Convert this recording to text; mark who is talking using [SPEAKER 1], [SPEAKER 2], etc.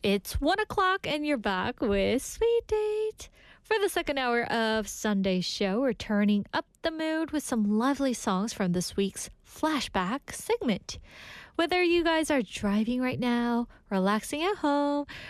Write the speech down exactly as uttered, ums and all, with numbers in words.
[SPEAKER 1] It's one o'clock and you're back with Sweet Date. For the second hour of Sunday's show, we're turning up the mood with some lovely songs from this week's flashback segment. Whether you guys are driving right now, relaxing at home,